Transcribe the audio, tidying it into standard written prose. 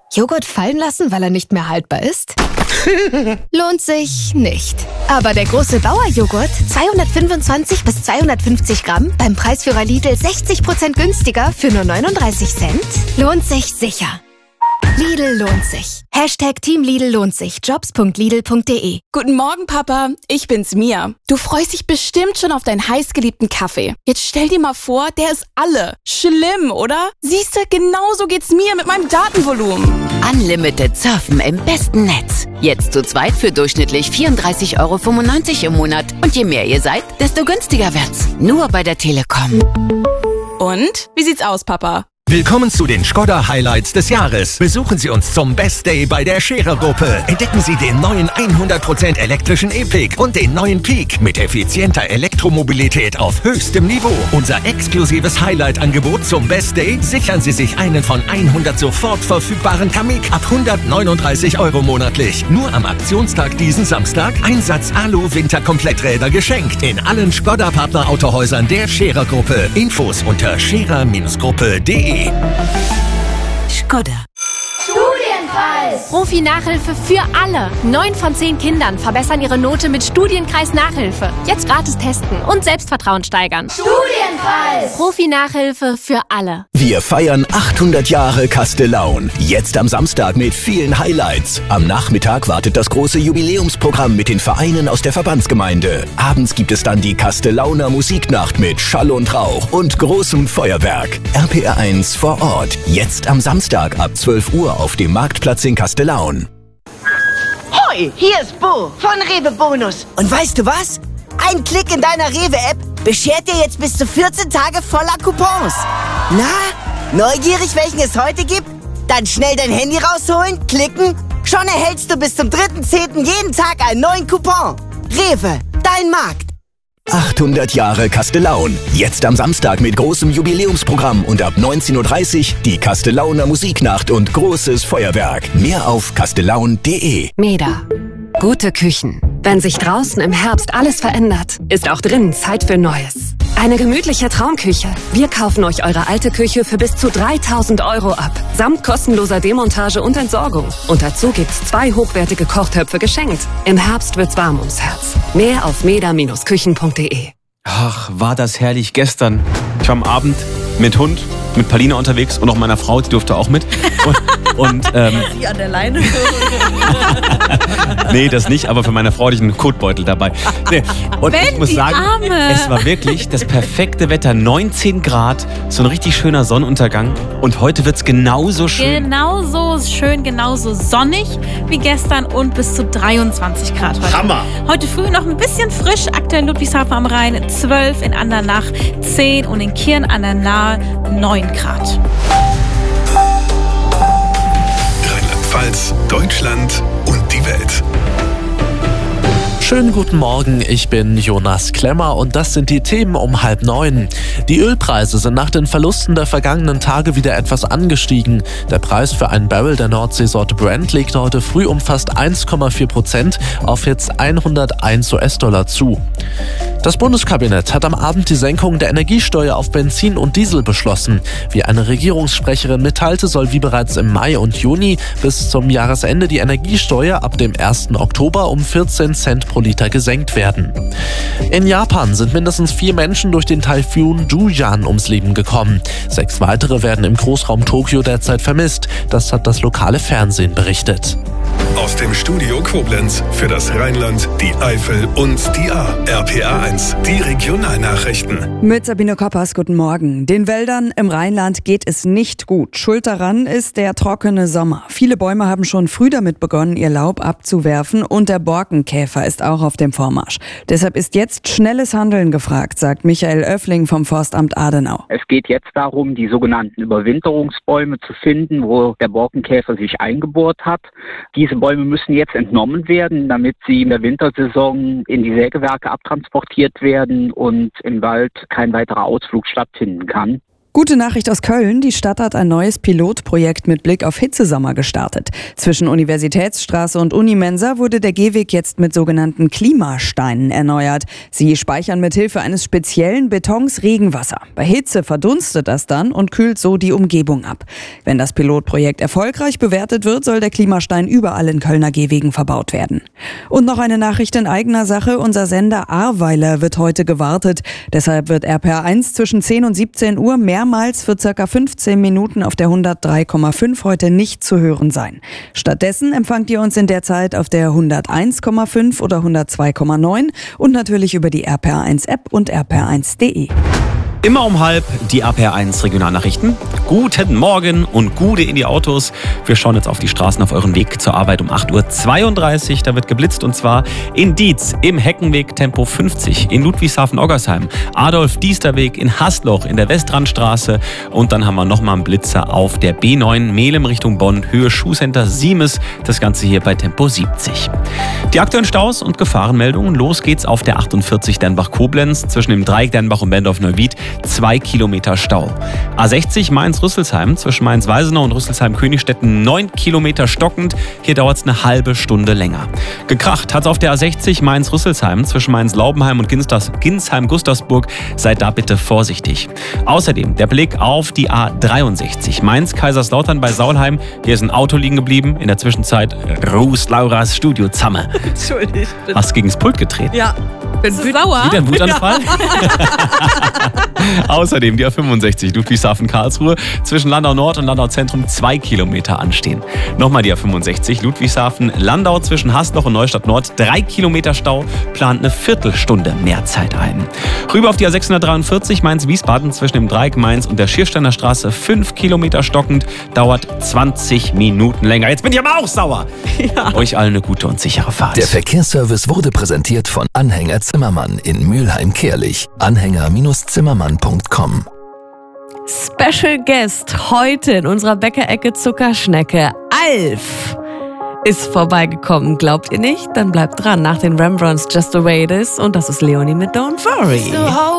Joghurt fallen lassen, weil er nicht mehr haltbar ist? Lohnt sich nicht. Aber der große Bauer-Joghurt, 225 bis 250 Gramm, beim Preisführer Lidl 60% günstiger für nur 39 Cent, lohnt sich sicher. Lidl lohnt sich. Hashtag Team Lidl lohnt sich. Jobs.lidl.de. Guten Morgen, Papa. Ich bin's, Mia. Du freust dich bestimmt schon auf deinen heißgeliebten Kaffee. Jetzt stell dir mal vor, der ist alle. Schlimm, oder? Siehste, genauso geht's mir mit meinem Datenvolumen. Unlimited Surfen im besten Netz. Jetzt zu zweit für durchschnittlich 34,95 € im Monat. Und je mehr ihr seid, desto günstiger wird's. Nur bei der Telekom. Und? Wie sieht's aus, Papa? Willkommen zu den Škoda Highlights des Jahres. Besuchen Sie uns zum Best Day bei der Scherer-Gruppe. Entdecken Sie den neuen 100% elektrischen E-Pick und den neuen Peak mit effizienter Elektromobilität auf höchstem Niveau. Unser exklusives Highlight-Angebot zum Best Day: sichern Sie sich einen von 100 sofort verfügbaren Kamiq ab 139 € monatlich. Nur am Aktionstag diesen Samstag Einsatz Alu-Winterkompletträder geschenkt. In allen Škoda-Partner-Autohäusern der Scherer-Gruppe. Infos unter scherer-gruppe.de. Škoda. Studienkreis! Profi-Nachhilfe für alle. 9 von 10 Kindern verbessern ihre Note mit Studienkreis-Nachhilfe. Jetzt gratis testen und Selbstvertrauen steigern. Studienkreis! Profi-Nachhilfe für alle. Wir feiern 800 Jahre Castellaun. Jetzt am Samstag mit vielen Highlights. Am Nachmittag wartet das große Jubiläumsprogramm mit den Vereinen aus der Verbandsgemeinde. Abends gibt es dann die Castellauner Musiknacht mit Schall und Rauch und großem Feuerwerk. RPR1 vor Ort. Jetzt am Samstag ab 12 Uhr auf dem Marktplatz in Castellaun. Hoi, hier ist Bo von Rewe Bonus. Und weißt du was? Ein Klick in deiner Rewe-App beschert dir jetzt bis zu 14 Tage voller Coupons. Na, neugierig, welchen es heute gibt? Dann schnell dein Handy rausholen, klicken. Schon erhältst du bis zum 3.10. jeden Tag einen neuen Coupon. Rewe, dein Markt. 800 Jahre Castellaun. Jetzt am Samstag mit großem Jubiläumsprogramm und ab 19:30 Uhr die Castellauner Musiknacht und großes Feuerwerk. Mehr auf castellaun.de. Meda. Gute Küchen. Wenn sich draußen im Herbst alles verändert, ist auch drinnen Zeit für Neues. Eine gemütliche Traumküche. Wir kaufen euch eure alte Küche für bis zu 3.000 € ab. Samt kostenloser Demontage und Entsorgung. Und dazu gibt's 2 hochwertige Kochtöpfe geschenkt. Im Herbst wird's warm ums Herz. Mehr auf meda-küchen.de. Ach, war das herrlich gestern. Ich war am Abend mit Hund, mit Palina unterwegs und auch meiner Frau, die durfte auch mit. Sie an der Leine. Nee, das nicht, aber für meine Frau hatte ich einen Kotbeutel dabei. Nee. Und ich muss sagen, es war wirklich das perfekte Wetter. 19 Grad, so ein richtig schöner Sonnenuntergang. Und heute wird es genauso schön. Genauso schön, genauso sonnig wie gestern und bis zu 23 Grad heute. Hammer! Heute früh noch ein bisschen frisch, aktuell in Ludwigshafen am Rhein 12, in Andernach 10 und in Kirn an der Nahe 9 Grad. Rheinland-Pfalz, Deutschland und die Welt. Schönen guten Morgen, ich bin Jonas Klemmer und das sind die Themen um 8:30. Die Ölpreise sind nach den Verlusten der vergangenen Tage wieder etwas angestiegen. Der Preis für einen Barrel der Nordseesorte Brent legte heute früh um fast 1,4% auf jetzt 101 US-Dollar zu. Das Bundeskabinett hat am Abend die Senkung der Energiesteuer auf Benzin und Diesel beschlossen. Wie eine Regierungssprecherin mitteilte, soll wie bereits im Mai und Juni bis zum Jahresende die Energiesteuer ab dem 1. Oktober um 14 Cent pro Liter gesenkt werden. In Japan sind mindestens 4 Menschen durch den Taifun Duyan ums Leben gekommen. 6 weitere werden im Großraum Tokio derzeit vermisst. Das hat das lokale Fernsehen berichtet. Aus dem Studio Koblenz für das Rheinland, die Eifel und die Ahr. RPR1, die Regionalnachrichten. Mit Sabine Koppers, guten Morgen. Den Wäldern im Rheinland geht es nicht gut. Schuld daran ist der trockene Sommer. Viele Bäume haben schon früh damit begonnen, ihr Laub abzuwerfen und der Borkenkäfer ist auch auf dem Vormarsch. Deshalb ist jetzt schnelles Handeln gefragt, sagt Michael Oeffling vom Forstamt Adenau. Es geht jetzt darum, die sogenannten Überwinterungsbäume zu finden, wo der Borkenkäfer sich eingebohrt hat. Diese Bäume müssen jetzt entnommen werden, damit sie in der Wintersaison in die Sägewerke abtransportiert werden und im Wald kein weiterer Ausflug stattfinden kann. Gute Nachricht aus Köln. Die Stadt hat ein neues Pilotprojekt mit Blick auf Hitzesommer gestartet. Zwischen Universitätsstraße und Unimensa wurde der Gehweg jetzt mit sogenannten Klimasteinen erneuert. Sie speichern mit Hilfe eines speziellen Betons Regenwasser. Bei Hitze verdunstet das dann und kühlt so die Umgebung ab. Wenn das Pilotprojekt erfolgreich bewertet wird, soll der Klimastein überall in Kölner Gehwegen verbaut werden. Und noch eine Nachricht in eigener Sache. Unser Sender Ahrweiler wird heute gewartet. Deshalb wird RPR1 zwischen 10 und 17 Uhr mehrmals für ca. 15 Minuten auf der 103,5 heute nicht zu hören sein. Stattdessen empfangt ihr uns in der Zeit auf der 101,5 oder 102,9 und natürlich über die RPR1-App und rpr1.de. Immer um 12:30 die RPR1 Regionalnachrichten. Guten Morgen und Gude in die Autos. Wir schauen jetzt auf die Straßen auf euren Weg zur Arbeit um 8:32 Uhr. Da wird geblitzt und zwar in Dietz im Heckenweg Tempo 50, in Ludwigshafen-Oggersheim, Adolf-Diester-Weg in Hasloch in der Westrandstraße und dann haben wir nochmal einen Blitzer auf der B9 Melem Richtung Bonn, Höhe Schuhcenter Siemes. Das Ganze hier bei Tempo 70. Die aktuellen Staus und Gefahrenmeldungen. Los geht's auf der 48 Dernbach-Koblenz zwischen dem Dreieck Dernbach und Bendorf-Neuwied. 2 Kilometer Stau. A60 Mainz-Rüsselsheim zwischen Mainz-Weisenau und Rüsselsheim-Königstetten 9 Kilometer stockend. Hier dauert es eine halbe Stunde länger. Gekracht hat es auf der A60 Mainz-Rüsselsheim zwischen Mainz-Laubenheim und Ginsheim-Gustersburg. Seid da bitte vorsichtig. Außerdem der Blick auf die A63 Mainz-Kaiserslautern bei Saulheim. Hier ist ein Auto liegen geblieben. In der Zwischenzeit rußt Lauras Studio-Zamme. Entschuldigung. Hast gegens Pult getreten? Ja. Bin sauer. Wieder ein Wutanfall? Außerdem die A65 Ludwigshafen-Karlsruhe zwischen Landau Nord und Landau Zentrum 2 Kilometer anstehen. Nochmal die A65 Ludwigshafen-Landau zwischen Hasloch und Neustadt Nord 3 Kilometer Stau, plant eine Viertelstunde mehr Zeit ein. Rüber auf die A643 Mainz-Wiesbaden zwischen dem Dreieck Mainz und der Schiersteiner Straße 5 Kilometer stockend, dauert 20 Minuten länger. Jetzt bin ich aber auch sauer. Ja. Euch allen eine gute und sichere Fahrt. Der Verkehrsservice wurde präsentiert von Anhänger Zimmermann in Mülheim-Kehlich. Anhänger-Zimmermann.com. Special Guest heute in unserer Bäckerecke Zuckerschnecke. Alf ist vorbeigekommen. Glaubt ihr nicht? Dann bleibt dran nach den Rembrandts Just the Way It Is. Und das ist Leonie mit Don't Worry.